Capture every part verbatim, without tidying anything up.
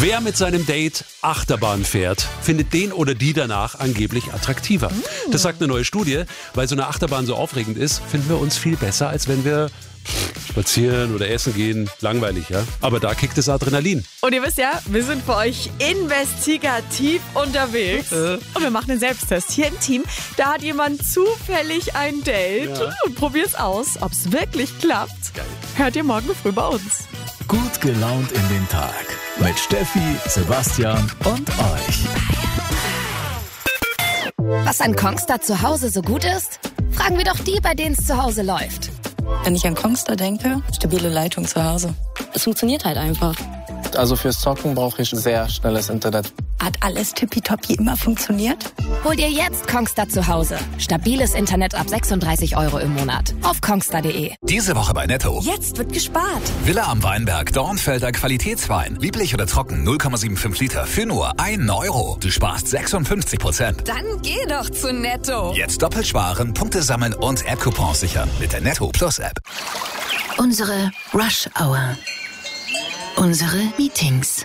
Wer mit seinem Date Achterbahn fährt, findet den oder die danach angeblich attraktiver. Das sagt eine neue Studie. Weil so eine Achterbahn so aufregend ist, finden wir uns viel besser, als wenn wir spazieren oder essen gehen. Langweilig, ja? Aber da kickt das Adrenalin. Und ihr wisst ja, wir sind für euch investigativ unterwegs. Äh. Und wir machen einen Selbsttest hier im Team. Da hat jemand zufällig ein Date. Ja. Und probier's aus, ob's wirklich klappt. Geil. Hört ihr morgen früh bei uns. Gut gelaunt in den Tag. Mit Steffi, Sebastian und euch. Was an Kongstar zu Hause so gut ist? Fragen wir doch die, bei denen es zu Hause läuft. Wenn ich an Kongstar denke, stabile Leitung zu Hause. Es funktioniert halt einfach. Also fürs Zocken brauche ich sehr schnelles Internet. Hat alles tippitoppi immer funktioniert? Hol dir jetzt Kongstar zu Hause. Stabiles Internet ab sechsunddreißig Euro im Monat. Auf kongstar punkt de. Diese Woche bei Netto. Jetzt wird gespart. Villa am Weinberg, Dornfelder Qualitätswein. Lieblich oder trocken, null Komma fünfundsiebzig Liter für nur einen Euro. Du sparst sechsundfünfzig Prozent. Dann geh doch zu Netto. Jetzt doppelt sparen, Punkte sammeln und App-Coupons sichern mit der Netto Plus App. Unsere Rush Hour. Unsere Meetings.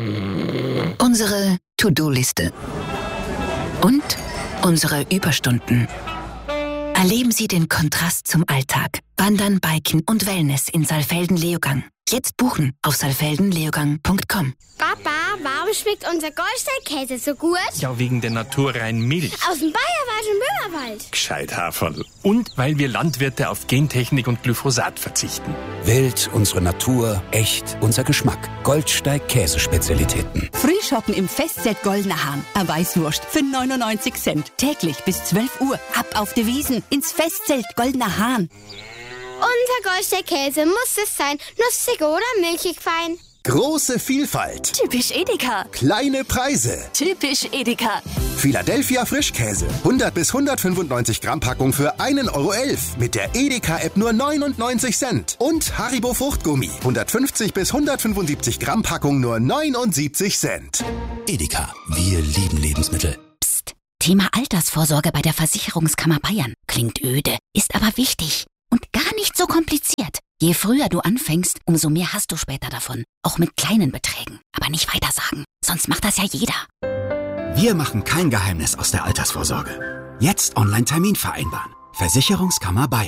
Unsere To-Do-Liste. Und unsere Überstunden. Erleben Sie den Kontrast zum Alltag. Wandern, Biken und Wellness in Saalfelden-Leogang. Jetzt buchen auf saalfelden leogang punkt com. Papa, warum schmeckt unser Goldstein-Käse so gut? Ja, wegen der naturreinen Milch. Aus dem Bayerwald und Böhmerwald. Gescheit, Haferl. Und weil wir Landwirte auf Gentechnik und Glyphosat verzichten. Wild, unsere Natur, echt, unser Geschmack. Goldsteig Käsespezialitäten. Frühschoppen im Festzelt Goldener Hahn. Eine Weißwurst für neunundneunzig Cent. Täglich bis zwölf Uhr. Ab auf die Wiesen ins Festzelt Goldener Hahn. Unser Goldstein-Käse muss es sein. Nussig oder milchig fein. Große Vielfalt. Typisch Edeka. Kleine Preise. Typisch Edeka. Philadelphia Frischkäse. hundert bis hundertfünfundneunzig Gramm Packung für einen Euro elf. Mit der Edeka-App nur neunundneunzig Cent. Und Haribo Fruchtgummi. hundertfünfzig bis hundertfünfundsiebzig Gramm Packung nur neunundsiebzig Cent. Edeka. Wir lieben Lebensmittel. Psst. Thema Altersvorsorge bei der Versicherungskammer Bayern. Klingt öde, ist aber wichtig. Und gar nicht so kompliziert. Je früher du anfängst, umso mehr hast du später davon. Auch mit kleinen Beträgen. Aber nicht weiter sagen, sonst macht das ja jeder. Wir machen kein Geheimnis aus der Altersvorsorge. Jetzt Online-Termin vereinbaren. Versicherungskammer Bayern.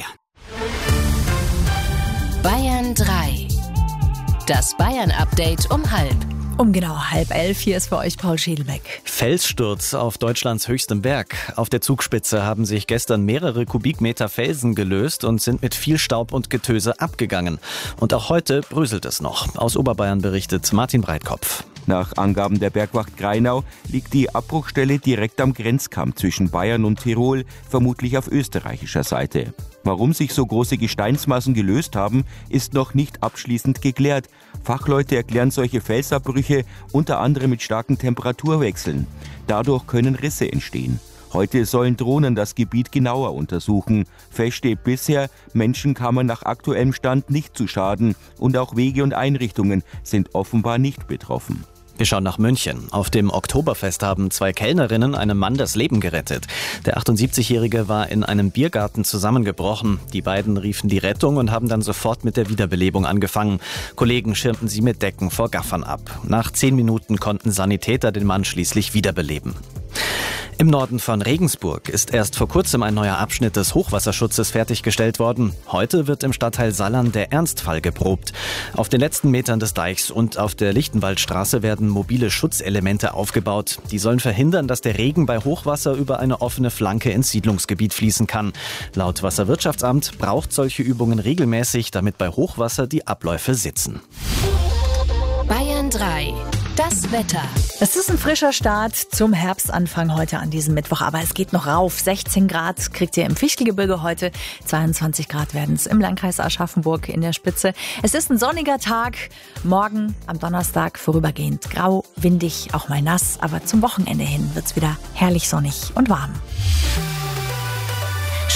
Bayern drei. Das Bayern-Update um halb. Um genau halb elf, hier ist für euch Paul Schädelbeck. Felssturz auf Deutschlands höchstem Berg. Auf der Zugspitze haben sich gestern mehrere Kubikmeter Felsen gelöst und sind mit viel Staub und Getöse abgegangen. Und auch heute bröselt es noch. Aus Oberbayern berichtet Martin Breitkopf. Nach Angaben der Bergwacht Greinau liegt die Abbruchstelle direkt am Grenzkamm zwischen Bayern und Tirol, vermutlich auf österreichischer Seite. Warum sich so große Gesteinsmassen gelöst haben, ist noch nicht abschließend geklärt. Fachleute erklären solche Felsabbrüche unter anderem mit starken Temperaturwechseln. Dadurch können Risse entstehen. Heute sollen Drohnen das Gebiet genauer untersuchen. Fest steht bisher, Menschen kamen nach aktuellem Stand nicht zu Schaden und auch Wege und Einrichtungen sind offenbar nicht betroffen. Wir schauen nach München. Auf dem Oktoberfest haben zwei Kellnerinnen einem Mann das Leben gerettet. Der achtundsiebzigjährige war in einem Biergarten zusammengebrochen. Die beiden riefen die Rettung und haben dann sofort mit der Wiederbelebung angefangen. Kollegen schirmten sie mit Decken vor Gaffern ab. Nach zehn Minuten konnten Sanitäter den Mann schließlich wiederbeleben. Im Norden von Regensburg ist erst vor kurzem ein neuer Abschnitt des Hochwasserschutzes fertiggestellt worden. Heute wird im Stadtteil Sallern der Ernstfall geprobt. Auf den letzten Metern des Deichs und auf der Lichtenwaldstraße werden mobile Schutzelemente aufgebaut. Die sollen verhindern, dass der Regen bei Hochwasser über eine offene Flanke ins Siedlungsgebiet fließen kann. Laut Wasserwirtschaftsamt braucht solche Übungen regelmäßig, damit bei Hochwasser die Abläufe sitzen. Bayern drei. Das Wetter. Es ist ein frischer Start zum Herbstanfang heute an diesem Mittwoch, aber es geht noch rauf. sechzehn Grad kriegt ihr im Fichtelgebirge heute, zweiundzwanzig Grad werden es im Landkreis Aschaffenburg in der Spitze. Es ist ein sonniger Tag, morgen am Donnerstag vorübergehend grau, windig, auch mal nass, aber zum Wochenende hin wird es wieder herrlich sonnig und warm.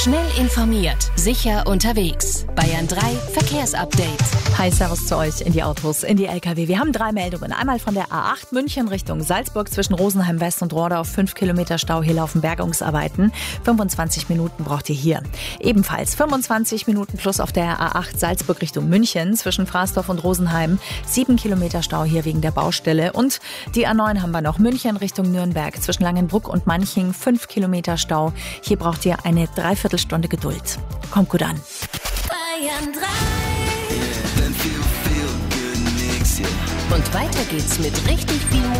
Schnell informiert, sicher unterwegs. Bayern drei Verkehrsupdate. Hi, servus zu euch in die Autos, in die L K W. Wir haben drei Meldungen. Einmal von der A acht München Richtung Salzburg zwischen Rosenheim West und Rohrdorf. fünf Kilometer Stau, hier laufen Bergungsarbeiten. fünfundzwanzig Minuten braucht ihr hier. Ebenfalls fünfundzwanzig Minuten plus auf der A acht Salzburg Richtung München zwischen Fraßdorf und Rosenheim. sieben Kilometer Stau hier wegen der Baustelle. Und die A neun haben wir noch. München Richtung Nürnberg zwischen Langenbruck und Manching. fünf Kilometer Stau. Hier braucht ihr eine Dreiviertelstunde Geduld. Kommt gut an. Bayern drei. Und weiter geht's mit richtig viel Musik.